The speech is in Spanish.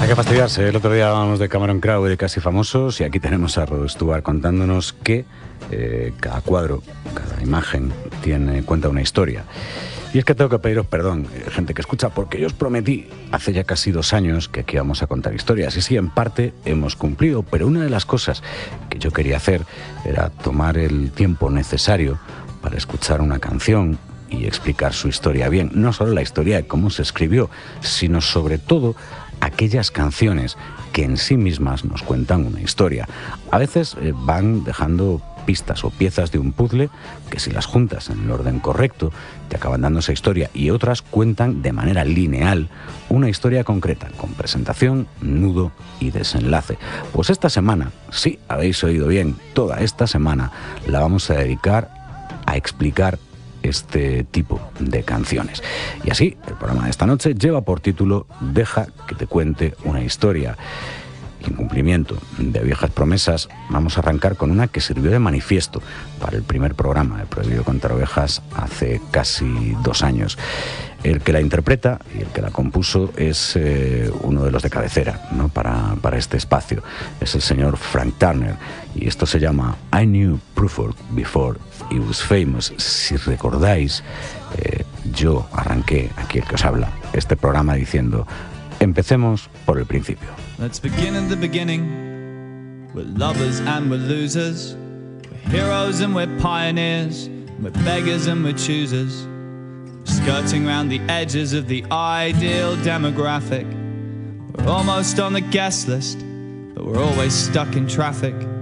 Hay que fastidiarse. El otro día hablábamos de Cameron Crowe y de Casi Famosos, y aquí tenemos a Rod Stewart contándonos que cada cuadro, cada imagen cuenta una historia. Y es que tengo que pediros perdón, gente que escucha, porque yo os prometí hace ya casi 2 años que aquí íbamos a contar historias. Y sí, en parte hemos cumplido, pero una de las cosas que yo quería hacer era tomar el tiempo necesario para escuchar una canción y explicar su historia bien. No solo la historia de cómo se escribió, sino sobre todo aquellas canciones que en sí mismas nos cuentan una historia. A veces van dejando pistas o piezas de un puzzle que, si las juntas en el orden correcto, te acaban dando esa historia, y otras cuentan de manera lineal una historia concreta, con presentación, nudo y desenlace. Pues esta semana, sí, habéis oído bien, toda esta semana la vamos a dedicar a explicar este tipo de canciones. Y así, el programa de esta noche lleva por título Deja que te cuente una historia. En cumplimiento de viejas promesas, vamos a arrancar con una que sirvió de manifiesto para el primer programa de Prohibido Contar Ovejas hace casi 2 años. El que la interpreta y el que la compuso es uno de los de cabecera, ¿no?, para este espacio. Es el señor Frank Turner, y esto se llama I Knew Bruford Before He Was Famous. Si recordáis, yo arranqué, aquí el que os habla, este programa diciendo: empecemos por el principio. Let's begin at the beginning. We're lovers and we're losers. We're heroes and we're pioneers. We're beggars and we're choosers. Skirting around the edges of the ideal demographic. We're almost on the guest list, but we're always stuck in traffic.